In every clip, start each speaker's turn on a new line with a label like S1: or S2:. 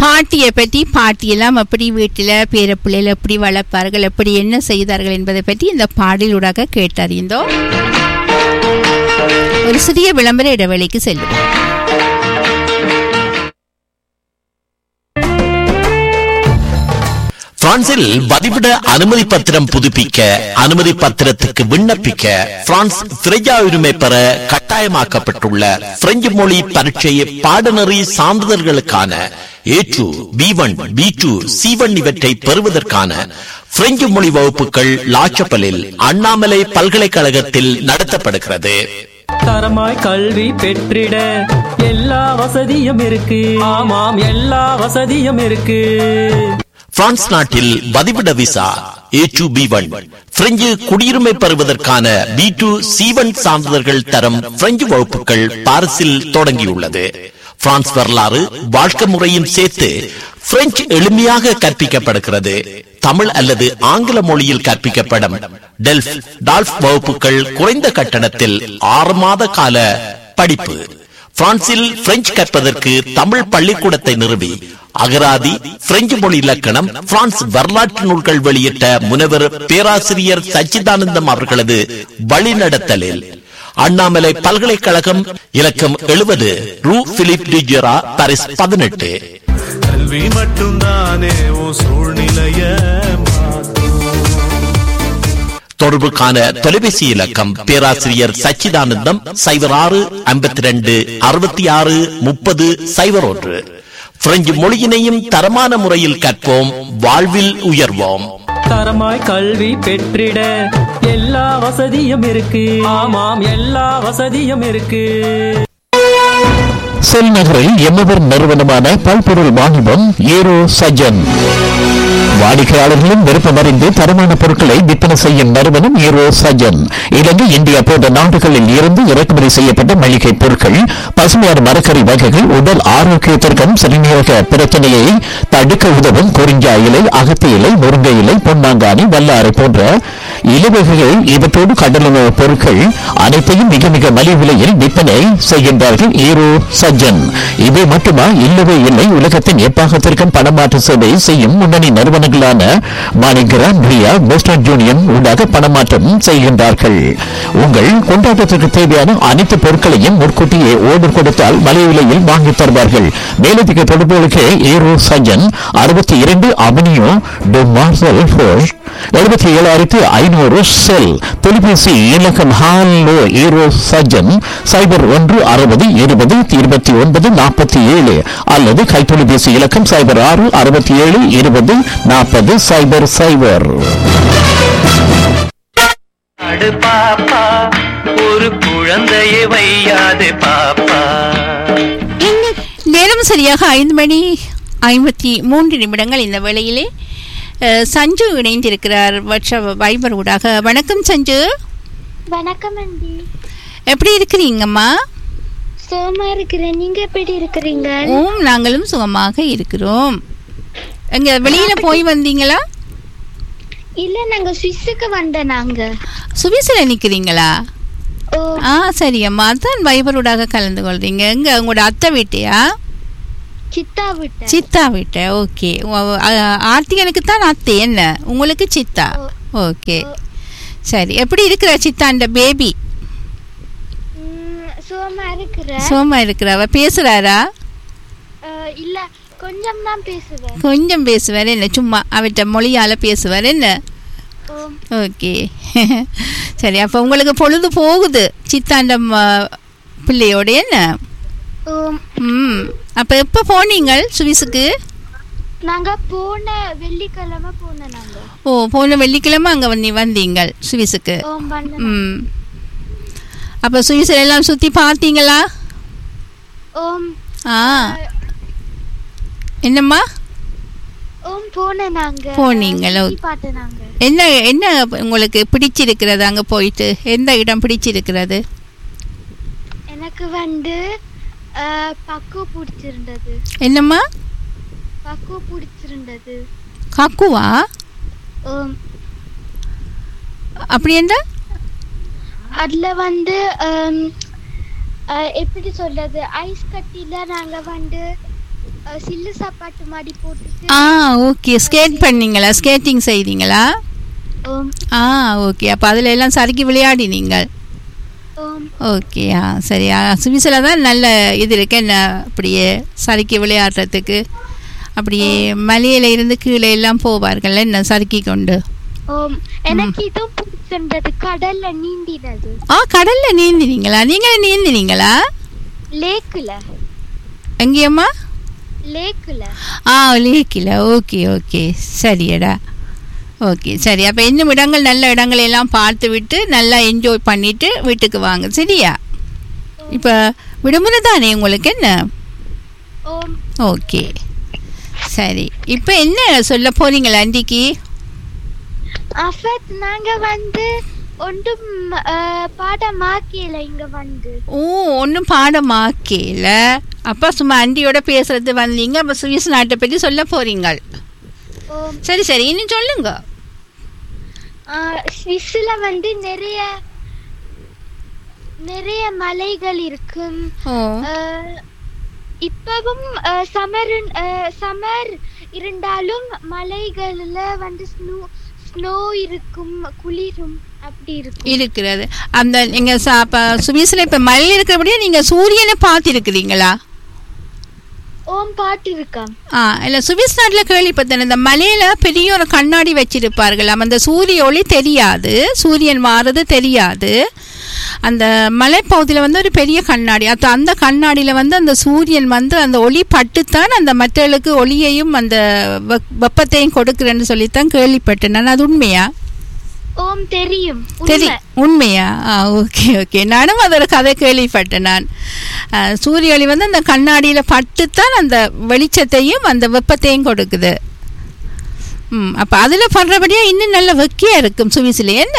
S1: பாட்டியை பற்றி, பாட்டியெல்லாம் எப்படி வீட்டில் பேர பிள்ளைகள் எப்படி வளர்ப்பார்கள், எப்படி என்ன செய்தார்கள் என்பதை பற்றி இந்த பாடலூடாக கேட்டறிந்தோம். ஒரு சிறிய விளம்பர இடைவெளிக்கு செல்லுவோம்.
S2: பிரான்சில் வதிவிட அனுமதி பத்திரம் புதுப்பிக்க, அனுமதி பத்திரத்துக்கு விண்ணப்பிக்க பிரான்ஸ் திரையா உரிமை பெற கட்டாயமாக்கப்பட்டுள்ள பிரெஞ்சு மொழி பரீட்சை பாடநெறி சான்றிதழ்களுக்கான A2, B1, B2, C1 இவற்றை பெறுவதற்கான பிரெஞ்சு மொழி வகுப்புகள் லாச்சப்பலில் அண்ணாமலை பல்கலைக்கழகத்தில் நடத்தப்படுகிறது.
S3: தரமாய் கல்வி பெற்றிட எல்லா வசதியும் இருக்கு. ஆமாம், எல்லா வசதியும் இருக்கு.
S2: பிரான்ஸ் நாட்டில் வதிவிட விசா A2, B1, பிரெஞ்சு குடியுரிமை பெறுவதற்கான B2, C1 சான்றிதழ்கள் தரம் பிரெஞ்சு வகுப்புகள் பாரிஸில் தொடங்கியுள்ளது. பிரான்ஸ் வரலாறு, வாழ்க்கை முறையும் சேர்த்து பிரெஞ்சு எளிமையாக கற்பிக்கப்படுகிறது. தமிழ் அல்லது ஆங்கில மொழியில் கற்பிக்கப்படும் டால்ஃப் வகுப்புகள் குறைந்த கட்டணத்தில் 6 மாத கால படிப்பு. பிரான்சில் பிரெஞ்சு கற்பதற்கு தமிழ் பள்ளிக்கூடத்தை நிறுவி அகராதி, பிரெஞ்சு மொழி இலக்கணம், பிரான்ஸ் வரலாற்று நூல்கள் வெளியிட்ட முனைவர் பேராசிரியர் சச்சிதானந்தம் அவர்களது வழிநடத்தலில் அண்ணாமலை பல்கலைக்கழகம், இலக்கம் 70, ரூ பிலிப் டிஜெரா, பாரிஸ் 18.
S4: கல்வி மட்டும்தானே சூழ்நிலைய
S2: தொடர்புக்கான தொலைபேசி இலக்கம் பேராசிரியர் சச்சிதானந்தம் 06 52 66 30 01. பிரெஞ்சு மொழியினையும் தரமான முறையில் கற்போம், வாழ்வில் உயர்வோம்.
S3: தரமாய் கல்வி பெற்றிட எல்லா வசதியும் இருக்கு. ஆமாம், எல்லா வசதியும் இருக்கு.
S5: செல் நகரில் எம்எவர் நிறுவனமான பல்பொருள் வாணிபம் ஏரோ சஜன். வாடிக்கையாளர்களும் விருப்பமறிந்து தரமான பொருட்களை விற்பனை செய்யும் நிறுவனம் ஏரோ சஜன். இலங்கை, இந்தியா போன்ற நாடுகளில் இருந்து இறக்குமதி செய்யப்பட்ட மளிகை பொருட்கள், பசுமையான மரக்கறி வகைகள், உடல் ஆரோக்கியத்திற்கும் சிறுநீரக பிரச்சனையை தடுக்க உதவும் குறிஞ்சா இலை, அகத்தி இலை, முருங்கை இலை, பொன்னாங்கானி, வல்லாரை போன்ற இலவகைகள், இவற்றோடு கடலுணவு பொருட்கள் அனைத்தையும் மிக மிக மலிவு விலையில் விற்பனை செய்கின்றார்கள் ஏரோ சஜன். இவை மட்டுமா? இல்லவே இல்லை. உலகத்தின் எப்பாகத்திற்கும் பணமாற்று சேவை செய்யும் முன்னணி நிறுவனங்களான மாணிகிராம், ரியா, வெஸ்டர்ன் யூனியன் ஊடாக பணமாற்றம் செய்கின்றார்கள். உங்கள் கொண்டாட்டத்திற்கு தேவையான அனைத்து பொருட்களையும் முன்கூட்டியே ஓர்டர் கொடுத்தால் மலிவு விலையில் வாங்கி தருவார்கள். மேலதிக தொடர்புகளுக்கு aero Sajan 62 avenue to marshal force 77,500 செல். தொலைபேசி இலக்கம் ஹாலோ ஏரோ சஜன் 01 60 20 29 47 அல்லது கைத்தொலைபேசி இலக்கம் 06 67 20 40 00.
S6: பாப்பா ஒரு குழந்தையை வையாதே பாப்பா.
S1: நேரம் சரியாக 5:53 இந்த வேளையிலே சஞ்சு இணைந்திருக்கிறார் வைபர் ஊடாக. வணக்கம் சஞ்சு.
S7: வணக்கம் அண்டி.
S1: எப்படி இருக்கிறீங்கம்மா?
S7: சுகமா இருக்கிறேன். நீங்க எப்படி இருக்கிறீங்க?
S1: நாங்களும் சுகமாக இருக்கிறோம். எங்க வெளியில போய் வந்தீங்களா?
S7: இல்ல, நாங்க சுவிஸுக்கு வந்தோம். நாங்க
S1: சுவிஸ்ல நிக்கிறீங்களா? சரி அம்மா, அதான் வைபரோடாக கலந்து கொள்றீங்க. எங்க உங்களோட அத்தை வீட்டையா? சித்தா வீட்ட. ஓகே. ஆர்த்திகனுக்கு தான் அத்தை, என்ன உங்களுக்கு சித்தா? ஓகே சரி. எப்படி இருக்கிற சித்தாண்ட பேபி? சோமா இருக்கிறாவ. பேசுறாரா?
S7: இல்ல, கொஞ்சம் தான் பேசுவார்.
S1: கொஞ்சம் பேசுவார், என்ன சும்மா அவற்ற மொழியால பேசுவார், என்ன? ஓகே சரி. அப்ப உங்களுக்கு பொழுது போகுது சித்தாண்ட பிள்ளையோட, என்ன? அப்ப எப்ப போனீங்க சுவிஸுக்கு?
S7: நாங்க போன வெள்ளிக்கிழமை போனோம். நாங்க
S1: போன வெள்ளிக்கிழமை அங்க வந்தீங்க சுவிஸுக்கு. அப்ப சுவிஸ்ல எல்லாம் சுத்தி பார்த்தீங்களா? என்னம்மா போனீங்களோ? என்ன என்ன உங்களுக்கு பிடிச்சிருக்கிறது அங்க போயிட்டு? எந்த இடம் பிடிச்சிருக்கிறது?
S7: எனக்கு பக்கு பிடிச்சிருந்தது.
S1: என்னம்மா?
S7: பக்கு பிடிச்சிருந்தது.
S1: காக்குவா? அப்படி என்ன?
S7: அதுல எப்படி சொல்றது, ஐஸ் கட்டில நாங்க சில்லு சாப்பாட்டு மாடி போட்டுட்டு.
S1: ஓகே. ஸ்கேட் பண்ணீங்களா? ஸ்கேட்டிங் செய்தீங்களா? ஓகே. அப்போ அதில் எல்லாம் சறுக்கி விளையாடினீங்கள். ஓகே. சரி. சுவிஸில் தான் நல்ல இது இருக்கு என்ன, அப்படியே சறுக்கி விளையாடுறதுக்கு. அப்படியே மலையில இருந்து கீழே எல்லாம் போவார்கள் என்ன, சறுக்கி கொண்டு.
S7: எனக்கு இது பிடிச்சிருந்தது, கடல்ல நீந்தினது.
S1: கடல்ல நீந்தினீங்களா? நீங்களே நீந்தினீங்களா?
S7: லேக்குல.
S1: எங்கேயம்மா?
S7: லேக்குல.
S1: லேக்கில். Okay okay. சரியடா. ஓகே சரி. அப்போ இன்னும் இடங்கள், நல்ல இடங்கள் எல்லாம் பார்த்து விட்டு நல்லா என்ஜாய் பண்ணிட்டு வீட்டுக்கு வாங்க. சரியா? இப்போ விடுமுறை தானே உங்களுக்கு என்ன? ஓகே சரி. இப்போ என்ன சொல்ல போறீங்களா அன்றைக்கு?
S7: நாங்க வந்து ஒன்றும் பாடமாக்கல இங்க வந்து.
S1: ஒன்றும் பாடமாக்கல. அப்போ சும்மா அண்டியோட பேசுறது வந்தீங்க. அப்போ சுவிஸ் நாட்டை பற்றி சொல்ல போறீங்க. சரி சரி, இன்னும் சொல்லுங்க.
S7: சுவிஸ்ல வந்து நிறைய மலைகள் இருக்கும். இப்பவும் சம்மர் இருந்தாலும் மலைகள்ல வந்து ஸ்னோ இருக்கும், குளிரும், அப்படி
S1: இருக்கிறது. அந்த நீங்க சுவிஸ்ல இப்ப மலையில இருக்கிறபடியே நீங்க சூரியனை பார்த்திருக்கிறீங்களா?
S7: பாட்டிருக்கேன்.
S1: இல்ல சுவிஸ் நாட்டுல கேள்விப்பட்டேன், இந்த மலையில பெரிய ஒரு கண்ணாடி வச்சிருப்பார்களாம். அந்த சூரிய ஒளி தெரியாது, சூரியன் மாறுறது தெரியாது. அந்த மலைப்பகுதியில் வந்து ஒரு பெரிய கண்ணாடி, அந்த கண்ணாடியில் வந்து அந்த சூரியன் வந்து அந்த ஒளி பட்டுத்தான் அந்த மற்றவர்களுக்கு ஒளியையும் அந்த வெப்பத்தையும் கொடுக்குறேன்னு சொல்லித்தான் கேள்விப்பட்டேன் நான். அது உண்மையா?
S7: தெரியும்.
S1: உண்மையா? Okay okay. நானும் அதோட கதை கேள்விப்பட்டேன் நான். சூரிய ஒளி வந்து அந்த கண்ணாடியில் பட்டுத்தான் அந்த வெளிச்சத்தையும் அந்த வெப்பத்தையும் கொடுக்குது. அப்போ அதில் படுறபடியா இன்னும் நல்ல வெக்கையா இருக்கும் சுவிஸ்ல என்ன?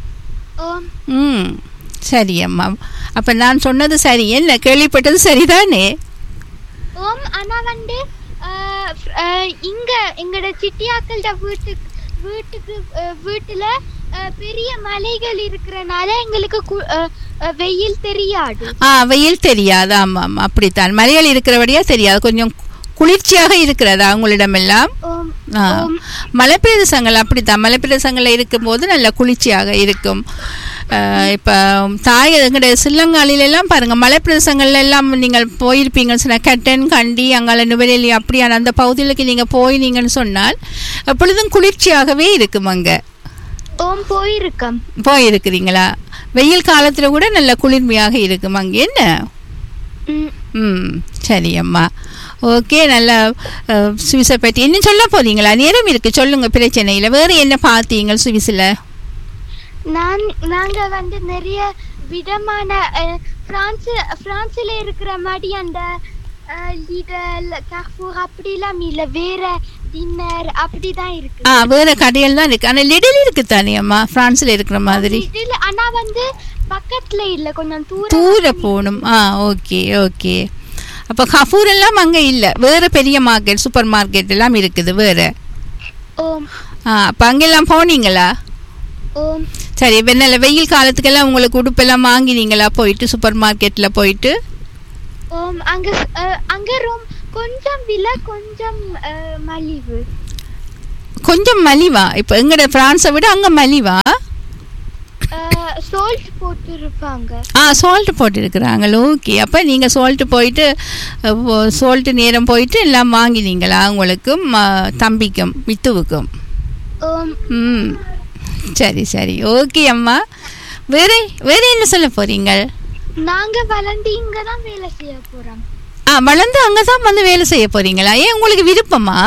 S1: சரி அம்மா. அப்ப நான் சொன்னது சரி என்ன, கேள்விப்பட்டது சரிதானே?
S7: ஆனா வந்து இங்க எங்கட சிட்டியாக்களோட வீட்டுல பெரிய மலைகள் இருக்கிறனால எங்களுக்கு வெயில் தெரியாது.
S1: வெயில் தெரியாது. ஆமா ஆமா, அப்படித்தான். மலைகள் இருக்கிறபடியா தெரியாது. கொஞ்சம் குளிர்ச்சியாக இருக்கிறதா உங்களிடமெல்லாம்? மலைப்பிரதேசங்கள் அப்படித்தான். மலைப்பிரதேசங்கள்ல இருக்கும் போது நல்ல குளிர்ச்சியாக இருக்கும். இப்போ எங்களுடைய சில்லங்காலிலெல்லாம் பாருங்கள், மலைப்பிரதேசங்கள்ல எல்லாம் நீங்கள் போயிருப்பீங்க சொன்னால், கட்டன், கண்டி, அங்கால நுவரெலி அப்படியான அந்த பகுதிகளுக்கு நீங்கள் போயினீங்கன்னு சொன்னால் எப்பொழுதும் குளிர்ச்சியாகவே இருக்கும் அங்கே. போயிருக்கிறீங்களா? வெயில் காலத்தில் கூட நல்ல குளிர்மையாக இருக்கும் அங்கே என்ன? சரி அம்மா. ஓகே. நல்லா சுவிஸை பற்றி இன்னும் சொல்ல போறீங்களா? நேரம் இருக்கு, சொல்லுங்க. பிரச்சனையில் வேறு என்ன பார்த்தீங்க சுவிஸில்?
S7: நாங்க வந்து நிறைய விதமான பிரான்ஸ்ல இருக்கிற மாதிரி அந்த லிடல், கார்ஃபூர் அப்படிலாம் இல்ல, வேற டின்னர் அப்படிதான் இருக்கு.
S1: வேற கடைகள் தான் இருக்கு. ஆனா லிடல் இருக்கு தானே அம்மா பிரான்ஸ்ல இருக்கிற மாதிரி?
S7: ஆனா வந்து பக்கத்துல இல்ல, கொஞ்சம்
S1: தூர போகணும். Okay okay. அப்ப கஃபூர் எல்லாம் அங்க இல்ல, வேற பெரிய மார்க்கெட், சூப்பர் மார்க்கெட் எல்லாம் இருக்குது வேற. அப்ப அங்கெல்லாம் போனீங்களா? சரி. வெயில் காலத்துக்கெல்லாம் உங்களுக்கு உடுப்பெல்லாம் வாங்கினீங்களா போயிட்டு சூப்பர் மார்க்கெட்ல போயிட்டு?
S7: அங்க கொஞ்சம் விலை, கொஞ்சம் மலிவு.
S1: கொஞ்சம் மலிவா? இப்ப எங்கட பிரான்ஸை விட அங்க மலிவா?
S7: சால்ட் போட்டுருப்பாங்க.
S1: சால்ட் போட்டுருக்குறாங்க. ஓகே. அப்போ நீங்கள் சால்ட்டு நேரம் போயிட்டு எல்லாம் வாங்கினீங்களா உங்களுக்கும் தம்பிக்கும் வித்துவுக்கும்? சரி சரி. ஓகே அம்மா. வேற என்ன சொல்ல போறீங்க?
S7: நாங்க வளர்ந்து இங்க தான் வேலை செய்ய போறோம்.
S1: வளர்ந்து அங்கே தான் வந்து வேலை செய்ய போறீங்களா? ஏன் உங்களுக்கு விருப்பமா?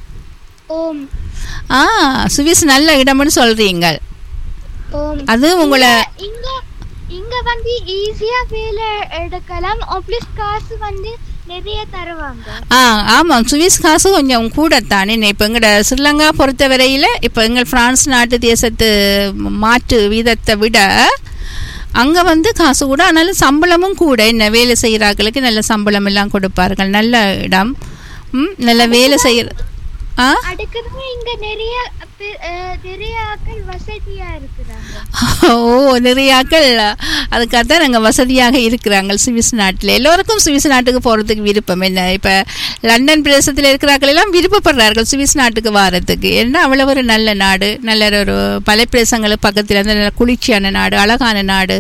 S1: சுவிஸ் நல்ல இடம்னு சொல்றீங்க. அது உங்களை
S7: இங்க வந்து ஈஸியா வேலை எடுக்கலாம். ப்ளஸ் காசு வந்து நிறைய தருவாங்க.
S1: ஆமாம், சுவிஸ் காசு கொஞ்சம் கூடத்தானே. இப்போ எங்கட ஸ்ரீலங்கா பொறுத்த வரையில், இப்போ எங்கள் பிரான்ஸ் நாட்டு தேசத்து மாற்று வீதத்தை விட அங்கே வந்து காசு கூட, ஆனாலும் சம்பளமும் கூட. என்ன வேலை செய்கிறார்களுக்கு நல்ல சம்பளம் எல்லாம் கொடுப்பார்கள். நல்ல இடம், நல்ல வேலை செய்கிற. ஆ
S7: அதுக்குதான் இங்க நிறைய ஆட்கள் வசதியா இருக்கிறாங்க.
S1: ஓ, நிறைய ஆட்கள் அதுக்காகத்தான் நாங்கள் வசதியாக இருக்கிறாங்க சுவிஸ் நாட்டில். எல்லோருக்கும் சுவிஸ் நாட்டுக்கு போகிறதுக்கு விருப்பம். என்ன இப்போ லண்டன் பிரதேசத்தில் இருக்கிறார்கள் எல்லாம் விருப்பப்படுறார்கள் சுவிஸ் நாட்டுக்கு வாரத்துக்கு. ஏன்னா அவ்வளோ ஒரு நல்ல நாடு, நல்ல ஒரு பலைப்பிரதேசங்களுக்கு பக்கத்தில் நல்ல குளிர்ச்சியான நாடு, அழகான நாடு.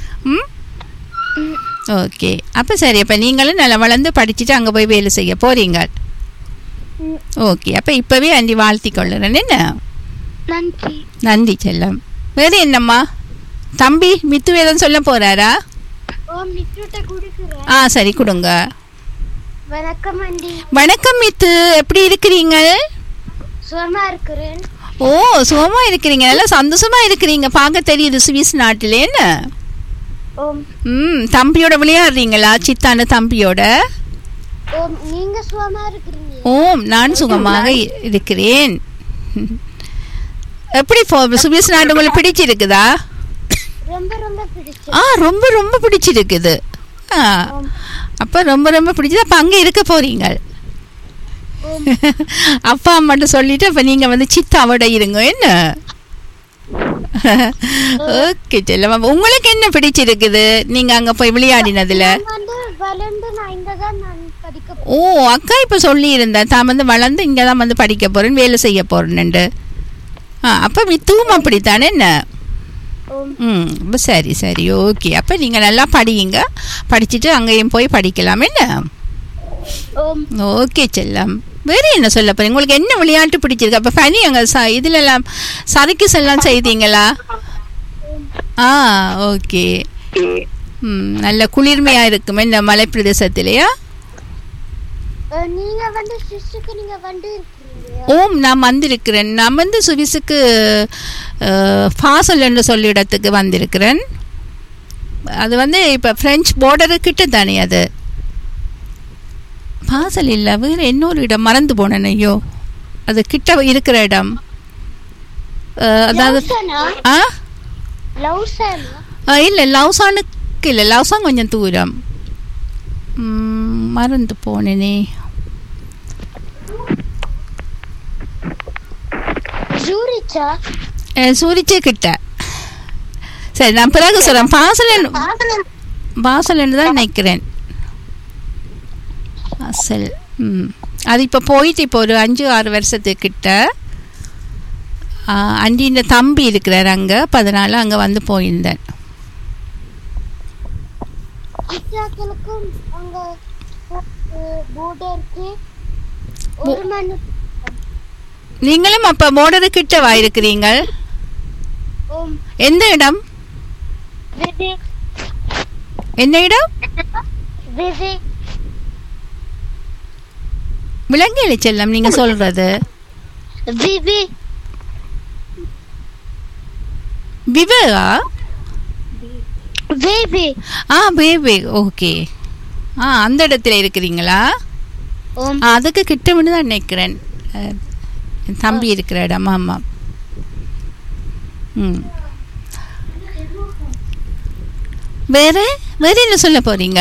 S1: ஓகே, அப்போ சரி. அப்போ நீங்களும் நல்லா வளர்ந்து படிச்சுட்டு அங்கே போய் வேலை செய்ய போகிறீங்க. ஓகே, அப்போ இப்போவே அண்டி வாழ்த்தி கொள்ளுறேன். என்ன?
S7: நன்றி.
S1: நன்றி செல்லம். வேறு என்னம்மா? தம்பி மித்து வேதம் சொல்ல போறாரா? சரி, கொடுங்க.
S7: வணக்கம் ஆண்டி.
S1: வணக்கம் மித்து, எப்படி இருக்கிறீங்க?
S7: சுகமா இருக்கிறேன்.
S1: ஓ, சுகமா இருக்கிறீங்க, நல்லா சந்தோஷமா இருக்கிறீங்க, பார்க்க தெரியுது சுவிஸ் நாட்டில். என்ன? தம்பியோட விளையாடுறீங்களா? சித்தான தம்பியோட?
S7: நீங்க சுகமா இருக்கிறீங்க?
S1: ஓம், நான் சுகமாக இருக்கிறேன். எப்படி சுவிஸ் நாடு உங்களுக்கு பிடிச்சிருக்குதா?
S7: ரொம்ப ரொம்ப பிடிச்சு.
S1: ரொம்ப ரொம்ப பிடிச்சிருக்குது. அப்ப ரொம்ப ரொம்ப பிடிச்சது. அப்ப அங்க இருக்க போறீங்க. அப்பா அம்மாட்ட சொல்லிட்டு அப்ப நீங்க வந்து சித்தாவோட இருங்க. என்ன? ஓகே செல்லம், உங்களுக்கு என்ன பிடிச்சிருக்குது நீங்க அங்க போய் விளையாடினதுல? ஓ, அக்கா இப்ப சொல்லி இருந்தேன் தான் வந்து வளர்ந்து இங்கதான் வந்து படிக்க போறேன், வேலை செய்ய போறேன்னு. அப்ப மித்துவும் அப்படித்தானே? என்ன? சரி சரி, ஓகே. அப்ப நீங்க நல்லா படியுங்க, படிச்சுட்டு அங்கேயும் போய் படிக்கலாம். என்ன? ஓகே செல்லம். வேற என்ன சொல்ல போறீங்க? உங்களுக்கு என்ன விளையாட்டு பிடிச்சிருக்கு? அப்ப பனி அங்க இதுல எல்லாம் சர்க்கஸ் எல்லாம் செய்தீங்களா? ஓகே. நல்ல குளிர்மையா இருக்கும் இந்த மலை பிரதேசத்திலேயா? ஓம், நான் வந்திருக்கிறேன். நான் வந்து சுவிஸுக்கு ஃபாசல் என்று சொல்லி இடத்துக்கு வந்திருக்கிறேன். அது வந்து இப்போ ஃப்ரெஞ்சு பார்டரு கிட்ட தானே. அது ஃபாசல் இல்லை, வேறு இன்னொரு இடம் மறந்து போனேன். ஐயோ, அது கிட்ட இருக்கிற இடம். அதாவது இல்லை, லவ்சானுக்கு இல்லை, லவ்சான் கொஞ்சம் தூரம். மறந்து போனேனே. சூரிச்சே கிட்ட. சரி, நான் பிறகு சொல்றேன். பாசல் என்று தான் நினைக்கிறேன். பாசல். அது இப்போ போயிட்டு இப்போ ஒரு 5-6 வருஷத்துக்கிட்ட அண்டின்ற தம்பி இருக்கிறார் அங்கே. அப்போ அதனால அங்கே வந்து போயிருந்தேன். நீங்களும் அப்ப பார்டரு கிட்டவா இருக்கிறீங்க? எந்த இடம்? என்ன இடம்? விலங்கியலை செல்லம் நீங்க சொல்றது? விவேகா? பேபே. ஓகே. அந்த இடத்துல இருக்கிறீங்களா? அதுக்கு கிட்ட மட்டும் தான் நினைக்கிறேன் தம்பி இருக்கிற இடம். ஆமா. வேற வேற என்ன சொல்ல போறீங்க?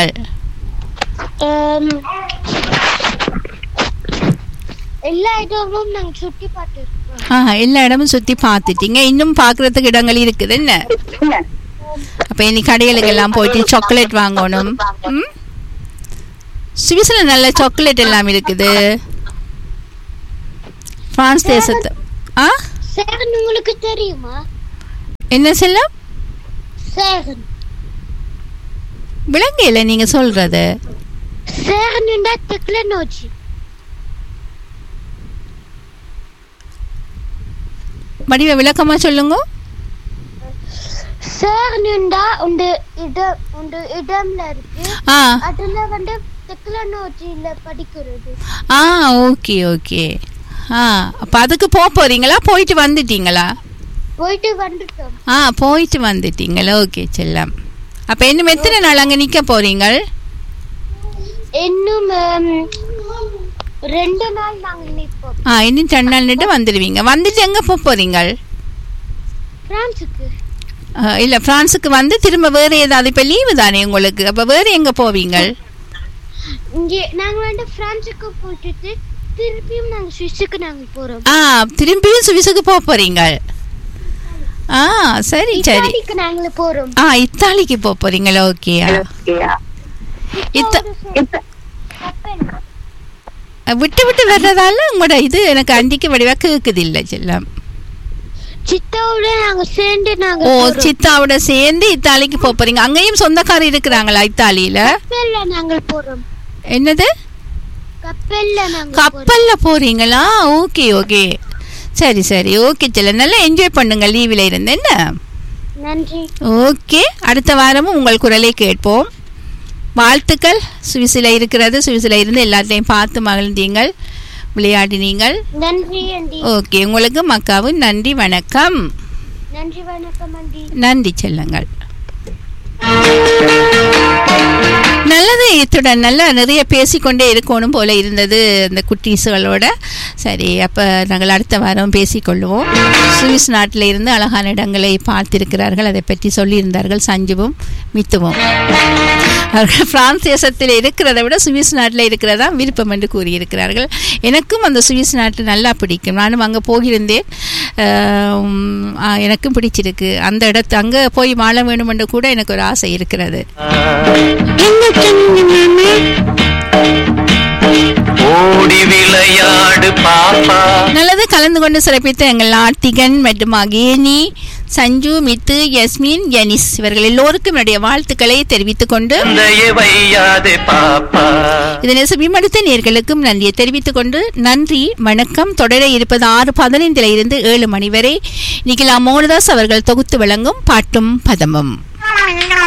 S7: எல்லா இடமும் நாங்க சுத்தி பார்த்துட்டோம்.
S1: எல்லா இடமும் சுத்தி பார்த்துட்டீங்க. இன்னும் பாக்குறதுக்கு இடங்கள் இருக்குது. என்ன? அப்ப இனி கடைகளுக்கு எல்லாம் போயிட்டு சாக்லேட் வாங்கணும். சுவிஸ்ல நல்ல சாக்லேட் எல்லாம் இருக்குது. பிரான்ஸ் தேசத்து.
S7: உங்களுக்கு தெரியுமா?
S1: என்ன செல்லம்? விலங்கையில நீங்க சொல்றது? வடிவ விளக்கமா சொல்லுங்க. Okay okay. அப்ப அதுக்கு போறீங்களா? போயிட்டு வந்துட்டீங்களா? போயிட்டு வந்துட்டீங்களா? ஓகே செல்லம். அப்ப இன்னும் எத்தனை நாள் அங்க நிக்க போறீங்க?
S7: இன்னும் 2 நாள் நாங்க நிப்போம்.
S1: இன்னும் 2 நாள் நின்று வந்துடுவீங்க. வந்துட்டு எங்க போறீங்க?
S7: பிரான்சுக்கு.
S1: இல்ல, பிரான்சுக்கு வந்து திரும்ப வேற ஏதாவது இப்ப லீவு தானே உங்களுக்கு? அப்ப வேற எங்க போவீங்க?
S7: இங்க நாங்க வந்து பிரான்சுக்கு போயிட்டு திருப்பியும் நாங்க சுவிஸுக்கு நாங்க போறோம்.
S1: திரும்பியும் சுவிஸுக்கு போக போறீங்க? சரி சரி.
S7: இத்தாலிக்கு நாங்க போறோம்.
S1: இத்தாலிக்கு போக போறீங்களா? ஓகேயா. விட்டு விட்டு வர்றதால உங்களோட இது எனக்கு அண்டிக்கு வடிவா கேக்குது இல்ல செல்லம்.
S7: சித்தாவோட நாங்க சேர்ந்து நாங்க
S1: சித்தாவோட சேர்ந்து இத்தாலிக்கு போக போறீங்க. அங்கேயும் சொந்தக்காரர் இருக்கிறாங்களா இத்தாலியில?
S7: கப்பல்ல நாங்க போறோம்.
S1: என்னது? கப்பல்ல போறீங்களா? ஓகே ஓகே சரி சரி. ஓகே செல்லம், நல்லா என்ஜாய் பண்ணுங்க லீவில் இருந்து. என்ன?
S7: நன்றி.
S1: ஓகே, அடுத்த வாரமும் உங்கள் குரலை கேட்போம். வாழ்த்துக்கள். சுவிஸில் இருக்கிறது, சுவிஸில் இருந்து எல்லாத்தையும் பார்த்து மகிழ்ந்தீங்கள், விளையாடினீங்கள்.
S7: நன்றி ஆண்டி.
S1: ஓகே, உங்களுக்கு மக்காவும் நன்றி. வணக்கம்.
S7: நன்றி வணக்கம் ஆண்டி.
S1: நன்றி செல்லுங்கள். நல்லது. இத்துடன் நல்லா நிறைய பேசிக்கொண்டே இருக்கணும் போல இருந்தது அந்த குட்டீஸுகளோட. சரி, அப்போ நாங்கள் அடுத்த வாரம் பேசிக்கொள்வோம். சுவிஸ் நாட்டில் இருந்து அழகான இடங்களை பார்த்திருக்கிறார்கள், அதை பற்றி சொல்லியிருந்தார்கள் சஞ்சுவும் மித்துவும். அவர்கள் பிரான்ஸ் தேசத்தில் இருக்கிறத விட சுவிஸ் நாட்டில் இருக்கிறதா விருப்பம் என்று கூறியிருக்கிறார்கள். எனக்கும் அந்த சுவிஸ் நாட்டு நல்லா பிடிக்கும். நானும் அங்கே போகிருந்தேன், எனக்கும் பிடிச்சிருக்கு. அந்த இடத்து அங்கே போய் வாழ வேண்டும் என்று கூட எனக்கு ஒரு ஆசை இருக்கிறது.
S6: ஓடி விளையாடு பாப்பா. நல்லது.
S1: கலந்து கொண்டு சிறப்பித்த எங்கள் ஆர்த்திகன் மற்றும் அகேனி, சஞ்சு, மித்து, யஸ்மின், யனிஸ் இவர்கள் எல்லோருக்கும் என்னுடைய வாழ்த்துக்களை தெரிவித்துக் கொண்டு இதனை சுபிமடுத்த நேர்களுக்கும் நன்றியை தெரிவித்துக் கொண்டு நன்றி வணக்கம். தொடர இருப்பது 6:15 இருந்து 7 மணி வரை நிகிலா மோகனதாஸ் அவர்கள் தொகுத்து வழங்கும் பாட்டும் பதமும்.